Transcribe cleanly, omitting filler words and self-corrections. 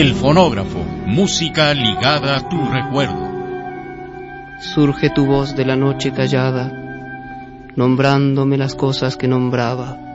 El fonógrafo, música ligada a tu recuerdo. Surge tu voz de la noche callada, nombrándome las cosas que nombraba.